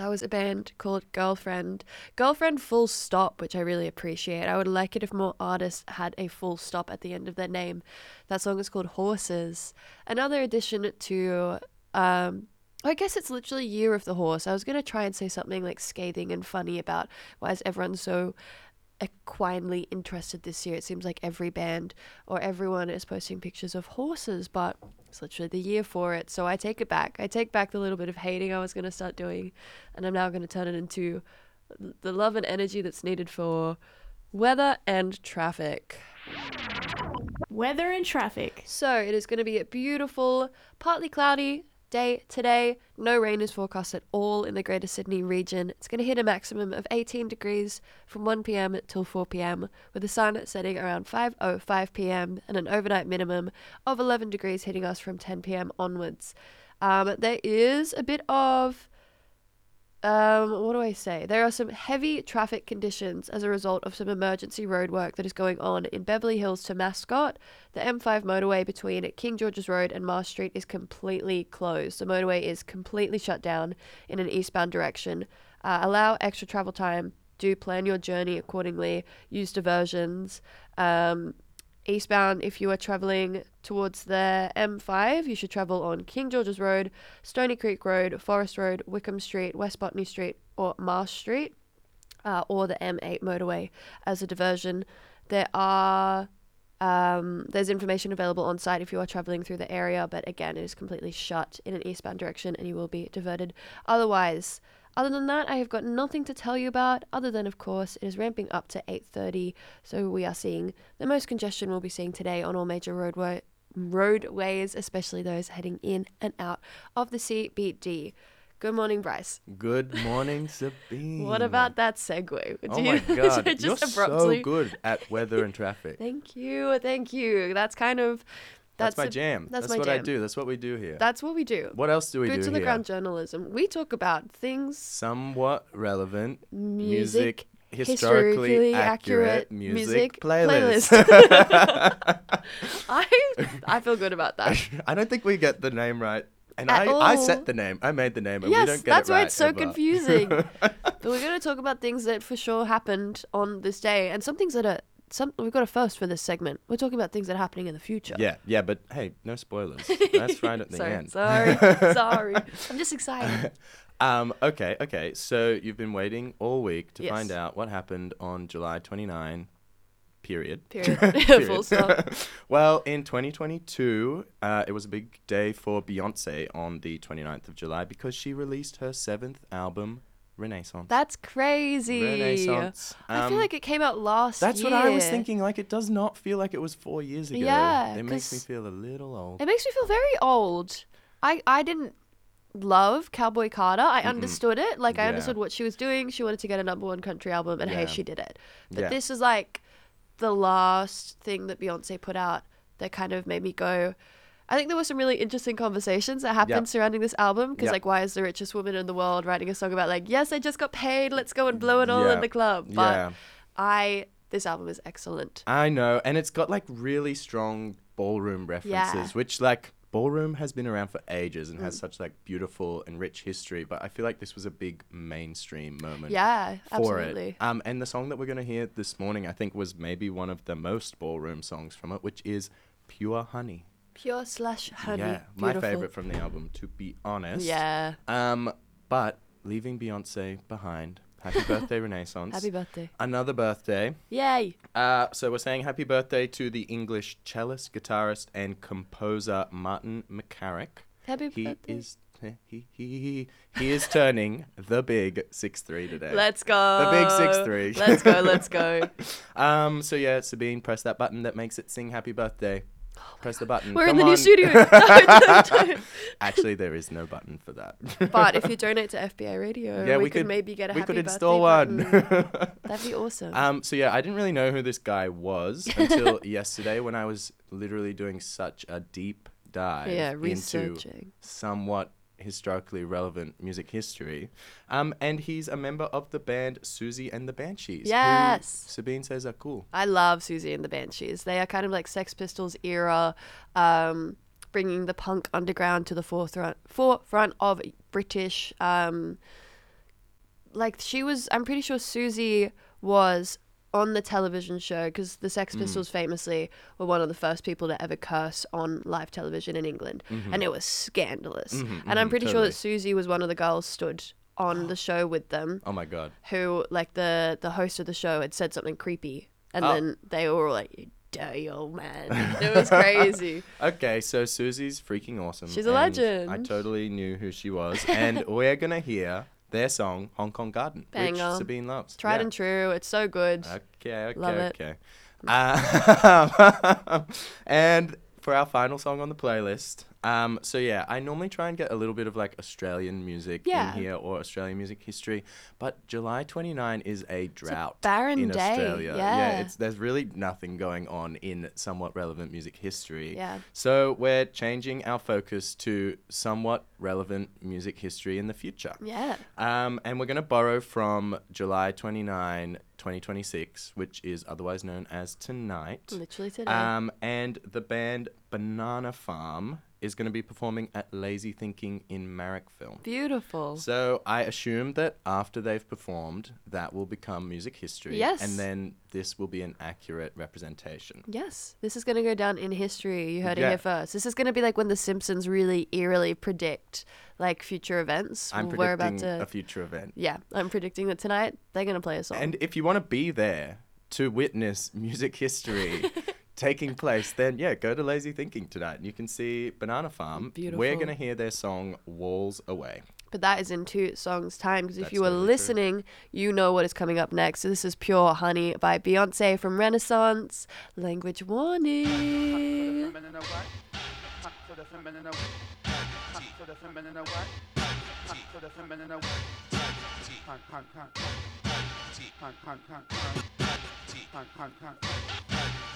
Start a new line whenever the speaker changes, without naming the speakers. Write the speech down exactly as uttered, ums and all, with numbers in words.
That was a band called Girlfriend. Girlfriend full stop, which I really appreciate. I would like it if more artists had a full stop at the end of their name. That song is called Horses. Another addition to, um, I guess it's literally Year of the Horse. I was going to try and say something like scathing and funny about why is everyone so equinely interested this year. It seems like every band or everyone is posting pictures of horses, but it's literally the year for it. So I take it back. I take back the little bit of hating I was going to start doing, and I'm now going to turn it into the love and energy that's needed for weather and traffic.
Weather and traffic.
So it is going to be a beautiful, partly cloudy day today. No rain is forecast at all in the Greater Sydney region. It's going to hit a maximum of eighteen degrees from one p.m. till four p.m. with the sun setting around five oh five p.m. and an overnight minimum of eleven degrees hitting us from ten p.m. onwards. Um, there is a bit of Um, what do I say? There are some heavy traffic conditions as a result of some emergency road work that is going on in Beverly Hills to Mascot. The M five motorway between King George's Road and Mars Street is completely closed. The motorway is completely shut down in an eastbound direction. Uh, allow extra travel time. Do plan your journey accordingly. Use diversions. Um, Eastbound, if you are travelling towards the M five, you should travel on King George's Road, Stony Creek Road, Forest Road, Wickham Street, West Botany Street, or Marsh Street, uh, or the M eight motorway as a diversion. There are um, there's information available on site if you are travelling through the area, but again, it is completely shut in an eastbound direction and you will be diverted. Otherwise, other than that, I have got nothing to tell you about, other than, of course, it is ramping up to eight thirty, so we are seeing the most congestion we'll be seeing today on all major roadway, roadways, especially those heading in and out of the C B D. Good morning, Bryce.
Good morning, Sabine.
What about that segue?
Oh my God,
just
you're
abruptly...
so good at weather and traffic.
Thank you, thank you. That's kind of...
That's,
That's
my
a,
jam.
That's,
That's
my
what
jam.
I do. That's what we do here.
That's what we do.
What else do we
Good
do
to the
here?
ground journalism. We talk about things...
Somewhat relevant
Music,
music, historically,
historically
accurate,
accurate
music,
music
playlist.
playlist. I I feel good about that.
I don't think we get the name right. And
At
I, I
all.
set the name. I made the name, and
Yes,
we don't get
that's
it
why
right.
it's so
ever.
confusing. But we're going to talk about things that for sure happened on this day, and some things that are some. We've got a first for this segment. We're talking about things that are happening in the future.
Yeah, yeah, but hey, no spoilers. That's right at the
sorry,
end.
sorry, sorry. I'm just excited.
Um, okay, okay. So you've been waiting all week to
Yes.
find out what happened on July twenty-ninth, period.
Period. Full stop.
Well, in twenty twenty-two, uh, it was a big day for Beyonce on the twenty-ninth of July because she released her seventh album, Renaissance.
That's crazy.
Renaissance.
I feel
Um,
like it came out last
That's
year.
what I was thinking. Like, it does not feel like it was four years ago.
Yeah,
It makes me
'cause
feel a little old.
It makes me feel very old. I, I didn't love Cowboy Carter. I
Mm-mm.
understood it. Like, I
Yeah.
understood what she was doing. She wanted to get a number one country album, and
Yeah.
hey, she did it. But
Yeah.
this is like the last thing that Beyonce put out that kind of made me go... I think there were some really interesting conversations that happened
Yep.
surrounding this album because,
Yep.
like, why is the richest woman in the world writing a song about, like, yes, I just got paid, let's go and blow it all
Yeah.
in the club. But
Yeah.
I... This album is excellent.
I know, and it's got like really strong ballroom references,
Yeah.
which like ballroom has been around for ages and has
Mm.
such like beautiful and rich history. But I feel like this was a big mainstream moment
Yeah,
for
absolutely.
it. Um, and the song that we're gonna hear this morning, I think, was maybe one of the most ballroom songs from it, which is "Pure Honey."
Pure slash honey.
Yeah, my
Beautiful.
favorite from the album, to be honest.
Yeah.
Um, but leaving Beyonce behind. Happy birthday, Renaissance.
Happy birthday.
Another birthday.
Yay.
Uh, so we're saying happy birthday to the English cellist, guitarist, and composer Martin McCarrick.
Happy
He
birthday.
is he, he, he, he is turning the big six three today.
Let's go.
The big six three.
Let's go, let's go.
Um. So yeah, Sabine, press that button that makes it sing happy birthday. Press the button.
We're in
Come
the new
on.
studio. Don't, don't.
Actually, there is no button for that.
But if you donate to F B I Radio,
Yeah,
we,
we
could,
could-
maybe get a
we
happy
could
birthday
install one.
button. That'd be awesome.
Um, so yeah, I didn't really know who this guy was until yesterday when I was literally doing such a deep dive
yeah,
into
researching.
somewhat historically relevant music history. Um, and he's a member of the band Susie and the Banshees.
Yes.
Who Sabine says are cool.
I love Susie and the Banshees. They are kind of like Sex Pistols era, um, bringing the punk underground to the forefront, forefront of British um, like she was, I'm pretty sure Susie was on the television show because the Sex Pistols famously were one of the first people to ever curse on live television in England. And it was scandalous.
Mhm,
and I'm
mhm,
pretty sure
totally.
that Susie was one of the girls stood on the show with them
Oh my god.
who, like, the, the host of the show had said something creepy. And
Oh.
then they were all like, you dirty old man. It was crazy.
Okay, so Susie's freaking awesome.
She's a
and
legend.
I totally knew who she was. And we're going to hear their song, Hong Kong Garden, which
Banger.
Sabine loves.
Tried
Yeah.
and true. It's so good.
Okay, okay,
Love it.
okay. Uh, and for our final song on the playlist, um, so yeah, I normally try and get a little bit of like Australian music
Yeah.
in here or Australian music history, but July twenty-ninth is a drought
barren
in
day,
Australia.
yeah.
it's there's really nothing going on in somewhat relevant music history.
Yeah.
So we're changing our focus to somewhat relevant music history in the future.
Yeah.
Um, and we're going to borrow from July twenty-ninth, twenty twenty-six, which is otherwise known as Tonight.
Literally today.
Um, and the band Banana Farm is going to be performing at Lazy Thinking in Marrickville.
Beautiful.
So I assume that after they've performed, that will become music history.
Yes.
And then this will be an accurate representation.
Yes, this is going to go down in history. You heard it
Yeah.
here first. This is going to be like when The Simpsons really eerily predict like future events.
I'm
We're
predicting
about to.
a future event.
Yeah, I'm predicting that tonight they're going to play a song.
And if you want to be there to witness music history taking place, then yeah, go to Lazy Thinking tonight. You can see Banana Farm. We're
Beautiful.
going to hear their song Walls Away.
But that is in two songs' time because if
That's
you were
totally true.
listening, you know what is coming up next. So this is Pure Honey by Beyonce from Renaissance. Language warning.
Hunt, hunt, hunt.